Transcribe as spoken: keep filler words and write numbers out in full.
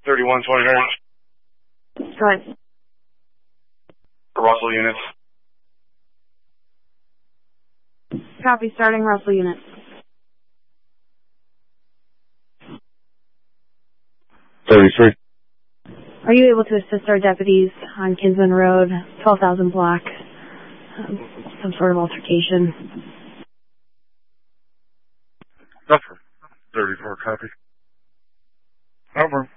thirty-one twenty-nine. Go ahead. Russell units. Copy, starting Russell units. thirty-three. Are you able to assist our deputies on Kinsman Road, twelve thousand block? Um, some sort of altercation. Over. thirty-four, copy. Over.